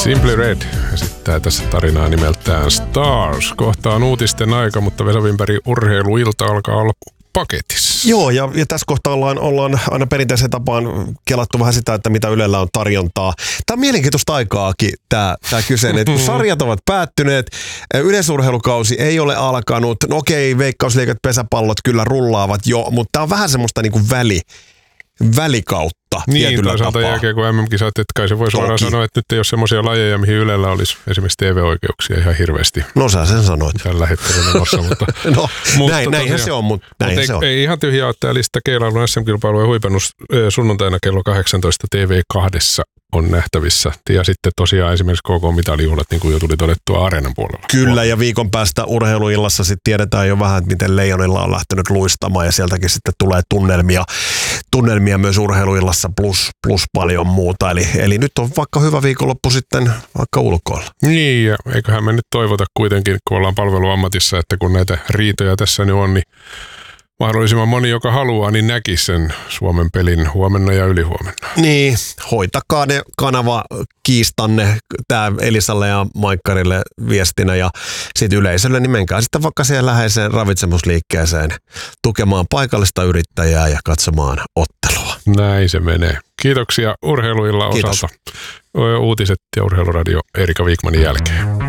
Simply Red esittää tässä tarinaa nimeltään Stars. Kohta on uutisten aika, mutta Vesa Wimberg urheiluilta alkaa olla paketissa. Joo, ja tässä kohtaa ollaan aina perinteiseen tapaan kelattu vähän sitä, että mitä Ylellä on tarjontaa. Tämä on mielenkiintoista aikaakin, tämä kyseinen. Kun sarjat ovat päättyneet, yleisurheilukausi ei ole alkanut. No okei, veikkausliigat, pesäpallot kyllä rullaavat jo, mutta tämä on vähän semmoista niin kuin välikautta tietyllä toisaalta tapaa. jälkeen kun MM-kisat, että kai se voi suoraan sanoa, että nyt ei ole semmoisia lajeja, mihin Ylellä olisi esimerkiksi TV-oikeuksia ihan hirveästi. No sä sen sanoit. Tällä hetkellä menossa, mutta... no, näinhän se on, mutta näinhän se on. Ei ihan tyhjää ole tämä lista. Keilailun SM-kilpailujen huipennus sunnuntaina kello 18 TV2 on nähtävissä. Ja sitten tosiaan esimerkiksi KK-mitalijuhlat, niin kuin jo tuli todettua Areenan puolella. Kyllä, ja viikon päästä urheiluillassa sitten tiedetään jo vähän, että miten Leijonilla on lähtenyt luistamaan, ja sieltäkin sitten tulee tunnelmia myös urheiluillassa plus paljon muuta. Eli nyt on vaikka hyvä viikonloppu sitten vaikka ulkoilla. Niin, ja eiköhän me nyt toivota kuitenkin, kun ollaan palveluammatissa, että kun näitä riitoja tässä nyt on, niin mahdollisimman moni, joka haluaa, niin näkisi sen Suomen pelin huomenna ja ylihuomenna. Niin, hoitakaa ne kanavakiistanne tää Elisalle ja Maikkarille viestinä ja sitten yleisölle, niin menkää sitten vaikka siihen läheiseen ravitsemusliikkeeseen tukemaan paikallista yrittäjää ja katsomaan ottelua. Näin se menee. Kiitoksia urheiluilla osalta. Uutiset ja Urheiluradio Erika Wikmanin jälkeen.